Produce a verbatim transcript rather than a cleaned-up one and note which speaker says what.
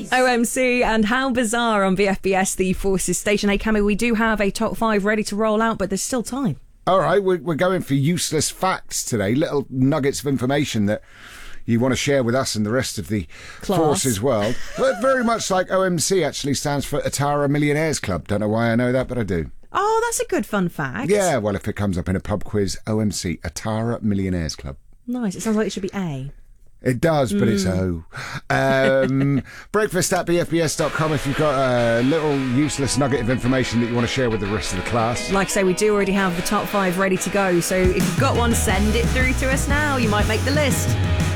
Speaker 1: O M C and How Bizarre on B F B S, the Forces station. Hey, Cammy, we do have a top five ready to roll out, but there's still time.
Speaker 2: All right, we're, we're going for useless facts today, little nuggets of information that you want to share with us and the rest of the
Speaker 1: Class.
Speaker 2: Forces world. But very much like O M C actually stands for Atara Millionaires Club. Don't know why I know that, but I do.
Speaker 1: Oh, that's a good fun fact.
Speaker 2: Yeah, well, if it comes up in a pub quiz, O M C, Atara Millionaires Club.
Speaker 1: Nice. It sounds like it should be A.
Speaker 2: It does, but
Speaker 1: Mm.
Speaker 2: it's O. Um, breakfast at b f b s dot com if you've got a little useless nugget of information that you want to share with the rest of the class.
Speaker 1: Like I say, we do already have the top five ready to go, so if you've got one, send it through to us now. You might make the list.